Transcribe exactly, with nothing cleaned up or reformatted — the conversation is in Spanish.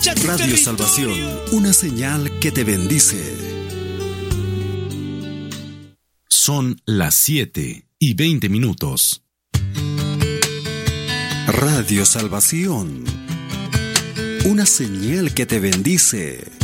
Radio Salvación, una señal que te bendice. Son las siete y veinte minutos. Radio Salvación, una señal que te bendice.